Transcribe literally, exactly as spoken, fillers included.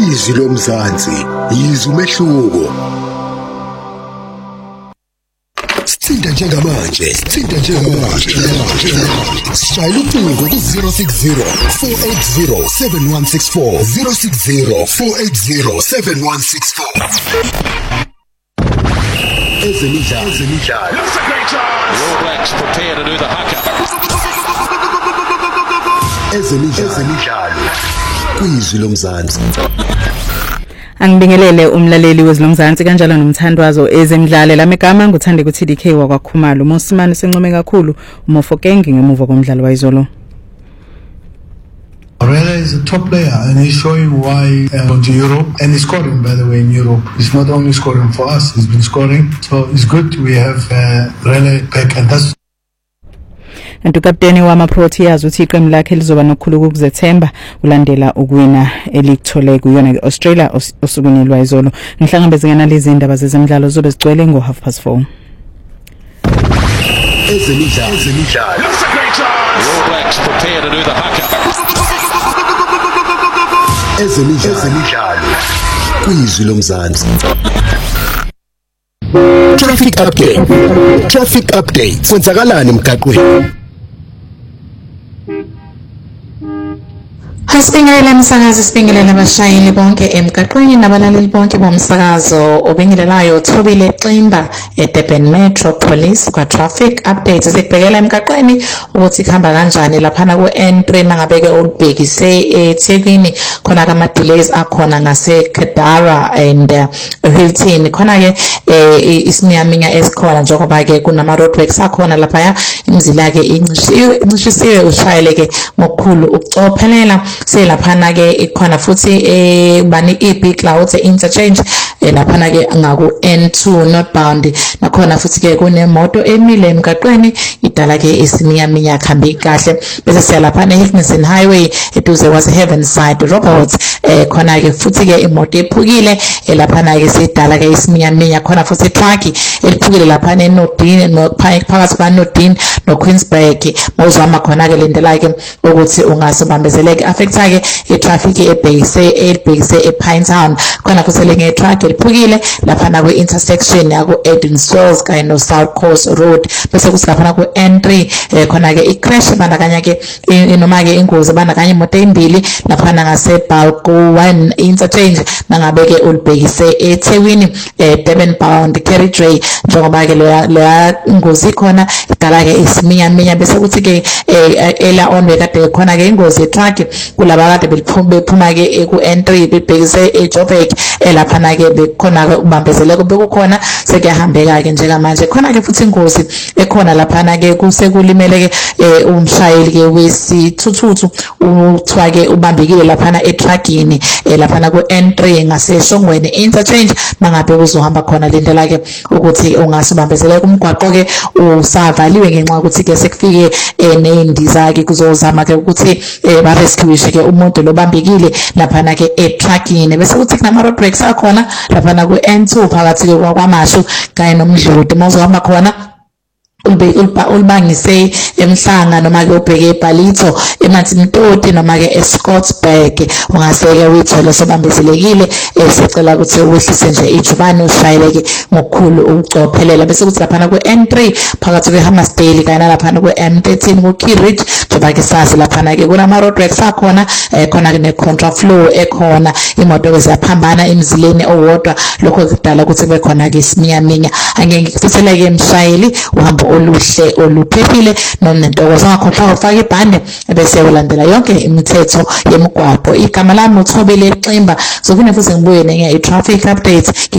Izwi lomzansi, izwi umehluko. Sithinta njengamanje, sithinta njengamanje. Shayela ucingo ku zero six zero four eight zero seven one six four zero six zero four eight zero seven one six four. Ezemidlalo, ezemidlalo. That's a great chance. All Blacks prepare to do the haka. Ezemidlalo, ezemidlalo. Kwizwi lomzansi. Angibingelele umlaleli wezilomzansi kanjalo nomthandwazo ezemidlalo lamegama nguthande ku T D K wakwakhumalo Mosimane sencome kakhulu uMofokeng ngemuva komdlalo wayizolo. Herrera is a top player and he's showing why uh, going to Europe and he's scoring, by the way, in Europe. He's not only scoring for us, he's been scoring. So it's good we have uh, Herrera back, and that's Antu kapteni wama-Proteas uthi iqembu lakhe lizoba nokukhulu ukuzethemba ulandela ukuwina elikuthole kuyona Australia osukwini lwayizolo. Ngihlangabezana lezi indaba zezemidlalo zobe zigcwele ngo half past four. Ezemidlalo, ezemidlalo. That's a great chance. All Blacks prepare to do the haka. Ezemidlalo, ezemidlalo. Kwizwi lomzansi. Traffic update. Traffic update. Kwenzakalani emgaqweni? Asibingelela umsakazo, sibingelela abashayeli bonke emgaqweni nabalaleli bonke bomsakazo obingelelayo Thobile Ximba eDurban Metropolis kwa traffic updates sikubhekela emgaqweni ukuthi kuhamba kanjani laphana ku N three mangabeke ulibhekise eThekwini khona kama delays akhona ngase Kadara and uh, Hilton khona ke isiminyaminya esikhona njengoba ke kunama roadworks akhona lapha imizila ke incishisiwe ushayeleke ngokukhulu ukucophelela selaphana ke ikhona futhi eh bani iBig Clouds interchange laphana ke ngaku N two northbound nakhona futhi ke kunemoto emile emgaqweni idala ke isiminyaminya khambi kahle bese siyalaphana eHilton Highway eduze was Heaven Side Roberts eh khona ke futhi ke imoto ephukile laphana ke sidala ke isiminyaminya khona futhi truck eliphukile laphana eNodini nophakathi kwaNodini noQueensburg mawuzama khona ke lendela ke ukuthi ungasibambezeleke affecta ke itraffic ebhekise elibhekise ePinetown khona futhi lenge truck eliphukile laphana kwe intersection yaku Eden Souls kanye no South Coast Road bese kusilaphana ku N three khona ke icrash bandakanya ke noma ke ingozi bandakanya imoto ezimbili laphana ngase Balco one interchange nangabe ke ulibhekise eThekwini Durban bound carriageway njengoba ke leya ingozi khona idala ke isiminyaminya bese kuthi ke ela on bekade khona ke ingozi etruck kulaba kade bephuma ke ku N three bebhekise eJoburg elaphana ke bekhona ke ubambezeleko bekukhona sekuyahambeka ke njengamanje khona ke futhi ingozi ekhona laphana ke kusekulimele ke umshayeli ke wesithuthuthu uthwa ke ubambekile laphana etruckini laphana ku N three ngase Shongweni interchange mangabe uzohamba khona lendlela ke ukuthi ungasibambezeleka umgwaqo ke usavaliwe ngenxa ukuthi ke sekufike nendiza ke kuzozama ke ukuthi ba rescue ke umuntu lobambekile laphana ke etruckini bese kuthi kunama roadworks akhona laphana ku N two phakathi ke kwaMashu kanye noMdludi mawuzohamba khona ulibangise emhlanga noma ke ubheke eBhalito eMathimtoti noma ke eScottsburg ungaseke uyithola sobambezelekile esicela ukuthi uwehlise nje ijubane ushayeleke ngokukhulu ukucophelela bese kuthi laphana ku N three phakathi kwe Hammersdale kanye laphana ku M thirteen ku Keyridge njengoba ke sazi laphana ke kunama roadworks akhona khona ne contraflow ekhona imoto eziyaphambana emzileni owodwa lokho kudala ukuthi bekhona ke isiminyaminya angeke ngikufiseleke emshayeli uhamba oluhle oluphephile nonentokozo ngakho ufaka ibhande bese ulandela yonke imithetho yemigwaqo igama lami uThobile Ximba sokune futhi ngibuye nenye i traffic updates.